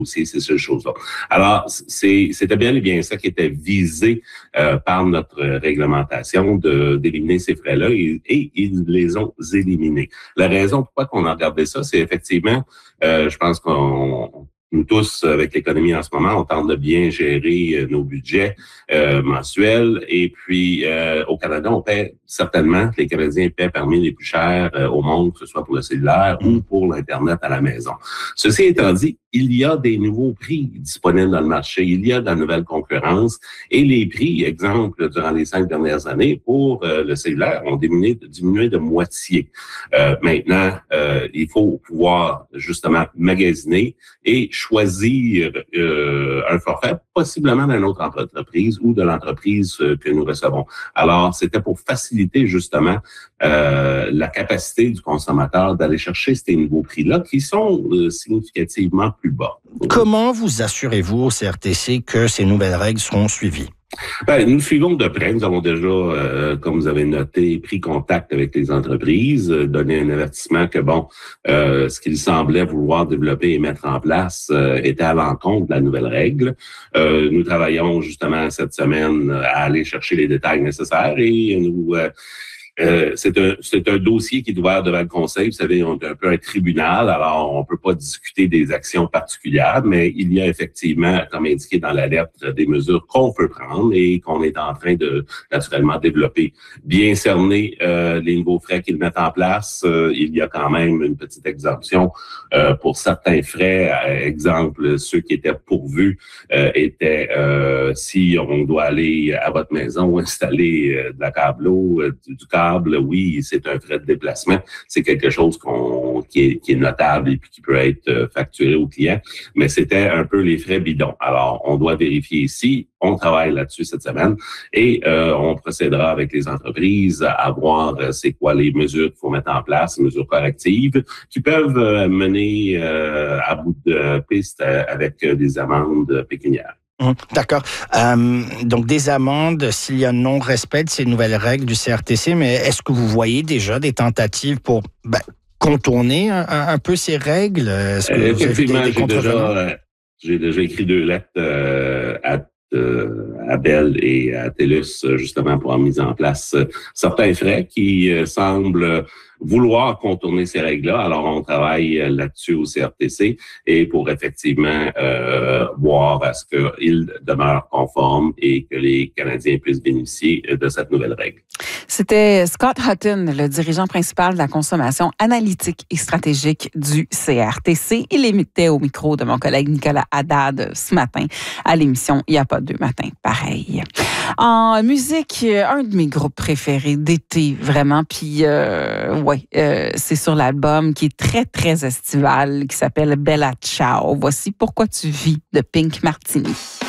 ces choses-là. Alors, c'était bien et bien ça qui était visé par notre réglementation d'éliminer ces frais-là et ils les ont éliminés. La raison pourquoi on a regardé ça, c'est effectivement, je pense nous tous, avec l'économie en ce moment, on tente de bien gérer nos budgets mensuels. Et puis, au Canada, on paie certainement, les Canadiens paient parmi les plus chers au monde, que ce soit pour le cellulaire ou pour l'Internet à la maison. Ceci étant dit, il y a des nouveaux prix disponibles dans le marché. Il y a de la nouvelle concurrence. Et les prix, exemple, durant les 5 dernières années, pour le cellulaire, ont diminué de moitié. Maintenant, il faut pouvoir justement magasiner et choisir un forfait, possiblement d'une autre entreprise ou de l'entreprise que nous recevons. Alors, c'était pour faciliter justement la capacité du consommateur d'aller chercher ces nouveaux prix-là qui sont significativement plus bas. Comment vous assurez-vous au CRTC que ces nouvelles règles seront suivies? Nous suivons de près. Nous avons déjà, comme vous avez noté, pris contact avec les entreprises, donné un avertissement que, ce qu'ils semblaient vouloir développer et mettre en place était à l'encontre de la nouvelle règle. Nous travaillons justement cette semaine à aller chercher les détails nécessaires et nous... c'est un dossier qui est ouvert devant le Conseil. Vous savez, on est un peu un tribunal, alors on peut pas discuter des actions particulières, mais il y a effectivement, comme indiqué dans la lettre, des mesures qu'on peut prendre et qu'on est en train de naturellement développer. Bien cerner les nouveaux frais qu'ils mettent en place. Il y a quand même une petite exemption pour certains frais. Exemple, ceux qui étaient pourvus étaient si on doit aller à votre maison installer de la câbleau, du câble, oui, c'est un frais de déplacement. C'est quelque chose qui est notable et puis qui peut être facturé au client. Mais c'était un peu les frais bidons. Alors, on doit vérifier ici. On travaille là-dessus cette semaine et on procédera avec les entreprises à voir c'est quoi les mesures qu'il faut mettre en place, les mesures correctives qui peuvent mener à bout de piste avec des amendes pécuniaires. D'accord. Donc, des amendes s'il y a non-respect de ces nouvelles règles du CRTC, mais est-ce que vous voyez déjà des tentatives pour contourner un peu ces règles? Est-ce que effectivement, j'ai déjà écrit 2 lettres à Bell et à TELUS, justement, pour avoir mis en place certains frais qui semblent vouloir contourner ces règles-là. Alors, on travaille là-dessus au CRTC et pour effectivement voir à ce qu'ils demeurent conformes et que les Canadiens puissent bénéficier de cette nouvelle règle. C'était Scott Hutton, le dirigeant principal de la consommation analytique et stratégique du CRTC. Il imitait au micro de mon collègue Nicolas Haddad ce matin à l'émission Il n'y a pas 2 matins pareil. En musique, un de mes groupes préférés d'été, vraiment. Puis, c'est sur l'album qui est très, très estival, qui s'appelle Bella Ciao. Voici Pourquoi tu vis de Pink Martini.